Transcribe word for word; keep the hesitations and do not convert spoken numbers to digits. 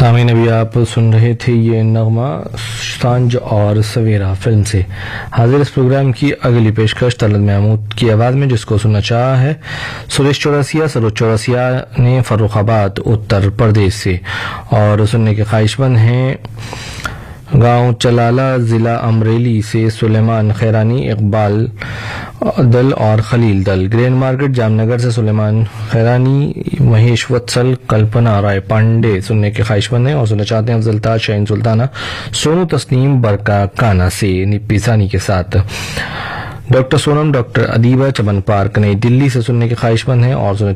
सामीन अभी आप सुन रहे थे ये नगमा सांझ और सवेरा फिल्म से। हाजिर इस प्रोग्राम की अगली पेशकश तलत महमूद की आवाज में, जिसको सुनना चाहा है सुरेश चौरसिया सरोज चौरसिया ने फर्रुखाबाद उत्तर प्रदेश से, और सुनने के ख्वाहिशमंद हैं गांव चलाला जिला अमरेली से सुलेमान खैरानी, इकबाल दल और खलील दल। ग्रैंड मार्केट जामनगर से सुलेमान खैरानी, महेश वत्सल, कल्पना राय पांडे सुनने के ख्वाहिशमंद हैं और सुनना चाहते हैं अफजल ताज, शहीन सुल्ताना, सोनू तस्नीम बरका काना से निप्पीसानी के साथ। डॉक्टर सोनम डॉक्टर अदीबा चमन पार्क नई दिल्ली से सुनने के ख्वाहिशमंद हैं और सुनना